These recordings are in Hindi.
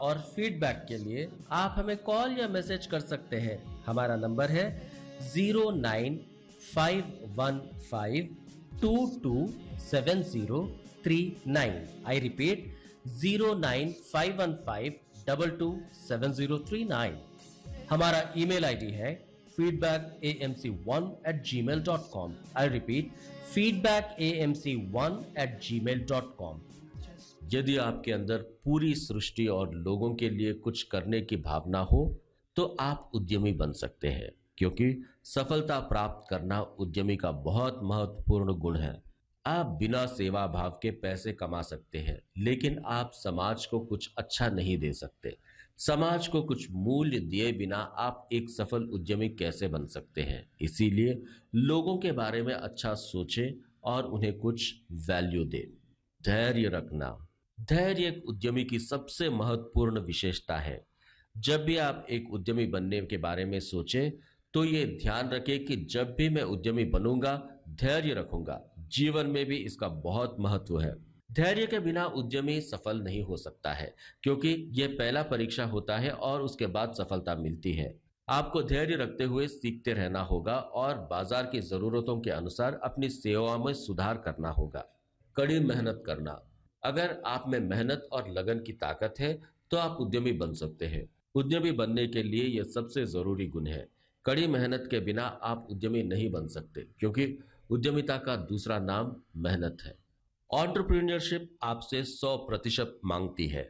और फीडबैक के लिए आप हमें कॉल या मैसेज कर सकते हैं। हमारा नंबर है 09515227039। I repeat 09515227039। हमारा ईमेल आईडी है feedbackAMC1@gmail.com। I repeat feedbackAMC1@gmail.com। यदि आपके अंदर पूरी सृष्टि और लोगों के लिए कुछ करने की भावना हो तो आप उद्यमी बन सकते हैं, क्योंकि सफलता प्राप्त करना उद्यमी का बहुत महत्वपूर्ण गुण है। आप बिना सेवा भाव के पैसे कमा सकते हैं, लेकिन आप समाज को कुछ अच्छा नहीं दे सकते। समाज को कुछ मूल्य दिए बिना आप एक सफल उद्यमी कैसे बन सकते हैं? इसीलिए लोगों के बारे में अच्छा सोचें और उन्हें कुछ वैल्यू दें। धैर्य रखना। धैर्य एक उद्यमी की सबसे महत्वपूर्ण विशेषता है। जब भी आप एक उद्यमी बनने के बारे में सोचें तो ये ध्यान रखें कि जब भी मैं उद्यमी बनूंगा, धैर्य रखूंगा। जीवन में भी इसका बहुत महत्व है। धैर्य के बिना उद्यमी सफल नहीं हो सकता है, क्योंकि यह पहला परीक्षा होता है और उसके बाद सफलता मिलती है। आपको धैर्य रखते हुए सीखते रहना होगा और बाजार की जरूरतों के अनुसार अपनी सेवा में सुधार करना होगा। कड़ी मेहनत करना। अगर आप में मेहनत और लगन की ताकत है तो आप उद्यमी बन सकते हैं। उद्यमी बनने के लिए यह सबसे जरूरी गुण है। कड़ी मेहनत के बिना आप उद्यमी नहीं बन सकते, क्योंकि उद्यमिता का दूसरा नाम मेहनत है। एंटरप्रेन्योरशिप आपसे 100% मांगती है।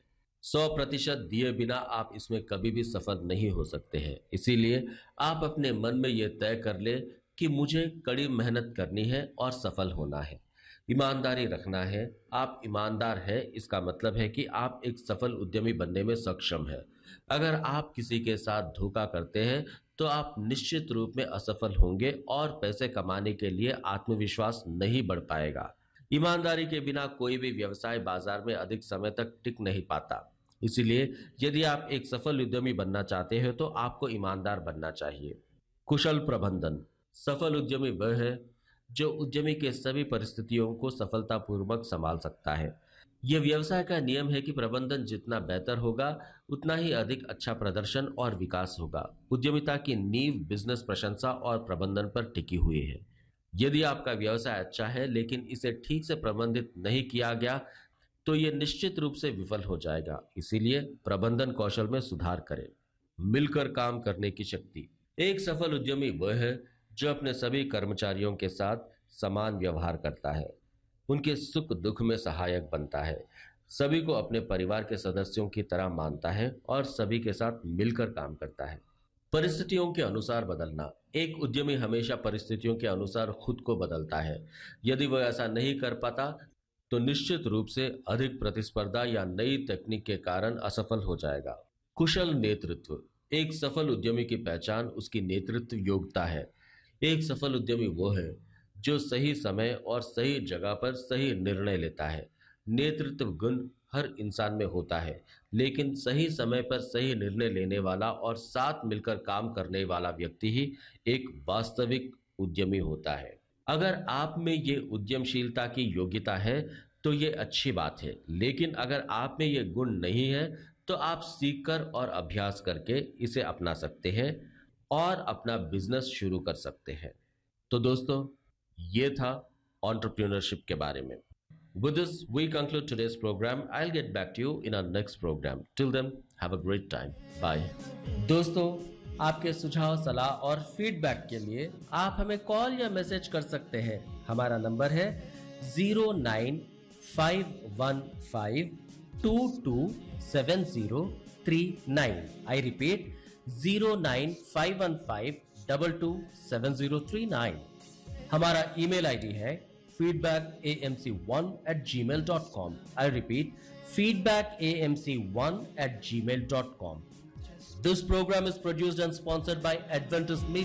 100% दिए बिना आप इसमें कभी भी सफल नहीं हो सकते हैं। इसीलिए आप अपने मन में यह तय कर ले कि मुझे कड़ी मेहनत करनी है और सफल होना है। ईमानदारी रखना है। आप ईमानदार हैं, इसका मतलब है कि आप एक सफल उद्यमी बनने में सक्षम हैं। अगर आप किसी के साथ धोखा करते हैं तो आप निश्चित रूप में असफल होंगे और पैसे कमाने के लिए आत्मविश्वास नहीं बढ़ पाएगा। ईमानदारी के बिना कोई भी व्यवसाय बाजार में अधिक समय तक टिक नहीं पाता। इसीलिए यदि आप एक सफल उद्यमी बनना चाहते हैं तो आपको ईमानदार बनना चाहिए। कुशल प्रबंधन। सफल उद्यमी वह है जो उद्यमी के सभी परिस्थितियों को सफलतापूर्वक संभाल सकता है। यह व्यवसाय का नियम है कि प्रबंधन जितना बेहतर होगा उतना ही अधिक अच्छा प्रदर्शन और विकास होगा। उद्यमिता की नींव बिजनेस प्रशंसा और प्रबंधन पर टिकी हुई है। यदि आपका व्यवसाय अच्छा है लेकिन इसे ठीक से प्रबंधित नहीं किया गया तो यह निश्चित रूप से विफल हो जाएगा। इसीलिए प्रबंधन कौशल में सुधार करें। मिलकर काम करने की शक्ति। एक सफल उद्यमी वह है जो अपने सभी कर्मचारियों के साथ समान व्यवहार करता है, उनके सुख दुख में सहायक बनता है, सभी को अपने परिवार के सदस्यों की तरह मानता है और सभी के साथ मिलकर काम करता है। परिस्थितियों के अनुसार बदलना। एक उद्यमी हमेशा परिस्थितियों के अनुसार खुद को बदलता है। यदि वह ऐसा नहीं कर पाता तो निश्चित रूप से अधिक प्रतिस्पर्धा या नई तकनीक के कारण असफल हो जाएगा। कुशल नेतृत्व। एक सफल उद्यमी की पहचान उसकी नेतृत्व योग्यता है। एक सफल उद्यमी वो है जो सही समय और सही जगह पर सही निर्णय लेता है। नेतृत्व गुण हर इंसान में होता है, लेकिन सही समय पर सही निर्णय लेने वाला और साथ मिलकर काम करने वाला व्यक्ति ही एक वास्तविक उद्यमी होता है। अगर आप में ये उद्यमशीलता की योग्यता है तो ये अच्छी बात है, लेकिन अगर आप में ये गुण नहीं है तो आप सीखकर और अभ्यास करके इसे अपना सकते हैं और अपना बिजनेस शुरू कर सकते हैं। तो दोस्तों, ये था एंटरप्रेन्योरशिप के बारे में। With this, we conclude today's program. I'll get back to you in our next program. Till then, have a great time. Bye. दोस्तों, आपके सुझाव, सलाह और फीडबैक के लिए आप हमें कॉल या मैसेज कर सकते हैं। हमारा नंबर है 09515227039। I repeat 09515227039। हमारा ईमेल आईडी है feedbackAMC1@gmail.com। I repeat, feedbackAMC1@gmail.com. This program is produced and sponsored by Adventist Media.